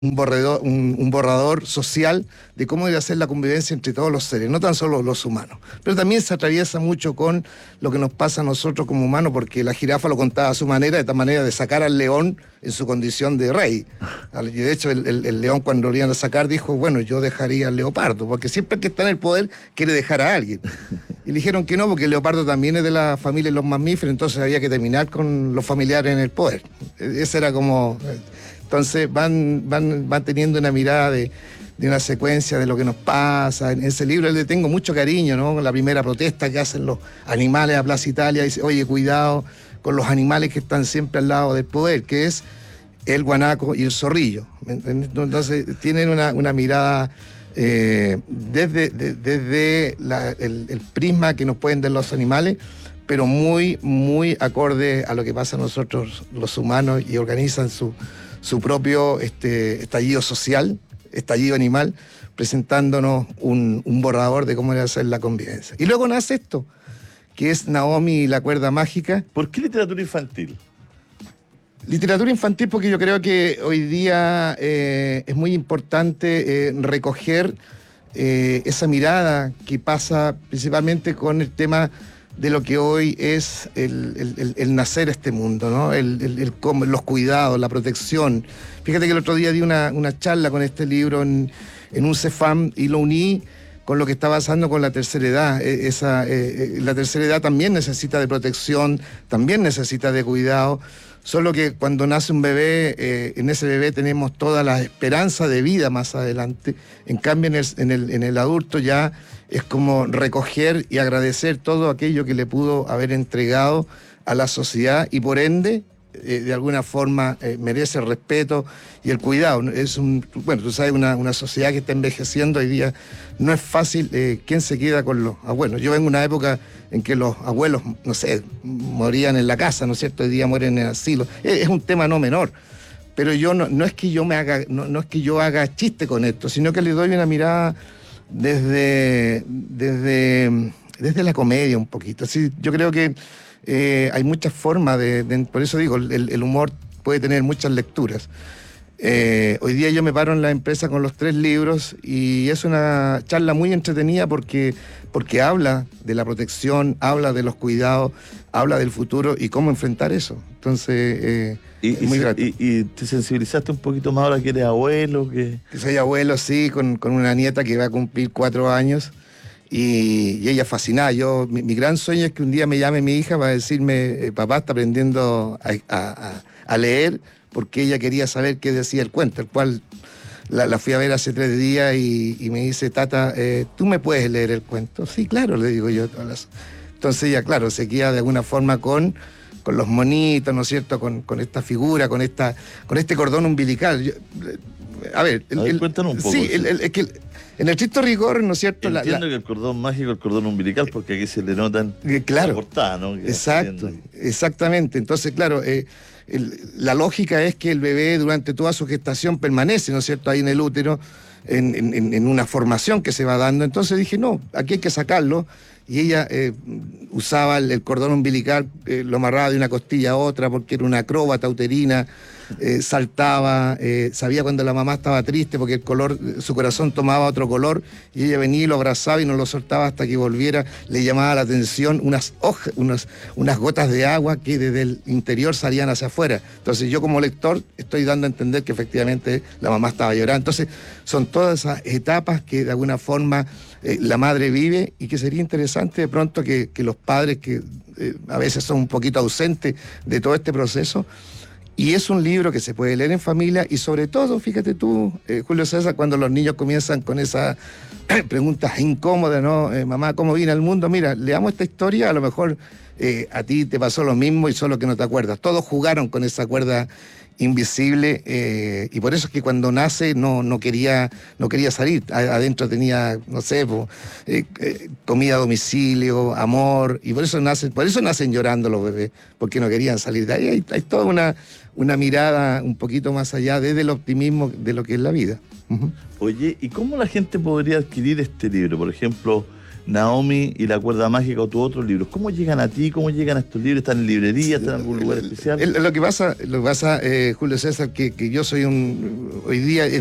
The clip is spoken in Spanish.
un borrador social de cómo debe ser la convivencia entre todos los seres, no tan solo los humanos. Pero también se atraviesa mucho con lo que nos pasa a nosotros como humanos, porque la jirafa lo contaba a su manera, de tal manera de sacar al león en su condición de rey. Y de hecho, el león, cuando lo iban a sacar, dijo, bueno, yo dejaría al leopardo, porque siempre que está en el poder quiere dejar a alguien. Y le dijeron que no, porque el leopardo también es de la familia de los mamíferos, entonces había que terminar con los familiares en el poder. Ese era como... Entonces van teniendo una mirada de una secuencia de lo que nos pasa. En ese libro le tengo mucho cariño, ¿no? La primera protesta que hacen los animales a Plaza Italia, dice, oye, cuidado con los animales que están siempre al lado del poder, que es el guanaco y el zorrillo. Entonces tienen una mirada desde el prisma que nos pueden dar los animales, pero muy, muy acorde a lo que pasa a nosotros los humanos, y organizan su propio estallido social, estallido animal, presentándonos un borrador de cómo debe ser la convivencia. Y luego nace esto, que es Naomi y la cuerda mágica. ¿Por qué literatura infantil? Literatura infantil porque yo creo que hoy día es muy importante recoger esa mirada que pasa principalmente con el tema de lo que hoy es el nacer a este mundo, ¿no? Los cuidados, la protección. Fíjate que el otro día di una charla con este libro en un CEFAM y lo uní con lo que está pasando con la tercera edad. La tercera edad también necesita de protección, también necesita de cuidado, solo que cuando nace un bebé, en ese bebé tenemos toda la esperanza de vida más adelante. En cambio, en el adulto ya es como recoger y agradecer todo aquello que le pudo haber entregado a la sociedad, y por ende, de alguna forma, merece el respeto y el cuidado. Bueno, tú sabes, una sociedad que está envejeciendo hoy día, no es fácil. ¿Quién se queda con los abuelos? Yo vengo de una época en que los abuelos, no sé, morían en la casa, ¿no es cierto? Hoy día mueren en el asilo. Es un tema no menor. Pero yo no es que yo no es que yo haga chiste con esto, sino que le doy una mirada desde la comedia un poquito. Así, yo creo que hay muchas formas por eso digo, el humor puede tener muchas lecturas. Hoy día yo me paro en la empresa con los 3 libros y es una charla muy entretenida porque habla de la protección, habla de los cuidados, habla del futuro y cómo enfrentar eso. Entonces, es muy grato. ¿Y te sensibilizaste un poquito más ahora que eres abuelo? Que soy abuelo, sí, con una nieta que va a cumplir 4 años. Y ella fascinada. Mi gran sueño es que un día me llame mi hija para decirme, papá está aprendiendo a leer, porque ella quería saber qué decía el cuento, el cual la fui a ver hace 3 días y me dice, tata, ¿tú me puedes leer el cuento? Sí, claro, le digo yo. Entonces ella, claro, se queda de alguna forma con los monitos, ¿no es cierto?, con esta figura, con este cordón umbilical. Cuéntanos un poco. Sí, es que en el estricto rigor, ¿no es cierto? Entiendo que el cordón mágico, el cordón umbilical, porque aquí se le notan claro, la portada, ¿no? Exacto, exactamente. Entonces, claro, la lógica es que el bebé durante toda su gestación permanece, ¿no es cierto?, ahí en el útero, en una formación que se va dando. Entonces dije, no, aquí hay que sacarlo. Y ella usaba el cordón umbilical, lo amarraba de una costilla a otra, porque era una acróbata uterina, saltaba, sabía cuando la mamá estaba triste, porque su corazón tomaba otro color, y ella venía y lo abrazaba y no lo soltaba hasta que volviera. Le llamaba la atención unas gotas de agua que desde el interior salían hacia afuera. Entonces yo, como lector, estoy dando a entender que efectivamente la mamá estaba llorando. Entonces son todas esas etapas que de alguna forma la madre vive, y que sería interesante de pronto que los padres, que a veces son un poquito ausentes de todo este proceso. Y es un libro que se puede leer en familia, y sobre todo, fíjate tú, Julio César, cuando los niños comienzan con esas preguntas incómodas, ¿no? Mamá, ¿cómo viene al mundo? Mira, leamos esta historia, a lo mejor a ti te pasó lo mismo y solo que no te acuerdas. Todos jugaron con esa cuerda invisible, y por eso es que cuando nace no quería salir. Adentro tenía, no sé, comida a domicilio, amor, y por eso nacen llorando los bebés, porque no querían salir. De ahí hay toda una mirada un poquito más allá, desde el optimismo de lo que es la vida. Oye, ¿y cómo la gente podría adquirir este libro? Por ejemplo, Naomi y la cuerda mágica o tus otros libros. ¿Cómo llegan a ti? ¿Cómo llegan a estos libros? ¿Están en librería? ¿Están en algún lugar especial? Lo que pasa, Julio César, que yo soy hoy día